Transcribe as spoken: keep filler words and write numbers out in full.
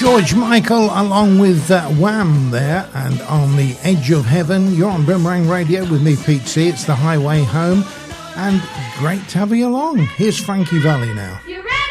George Michael along with uh, Wham there, and On the Edge of Heaven. You're on Boomerang Radio with me, Pete C. It's the highway home, and great to have you along. Here's Frankie Valli now. You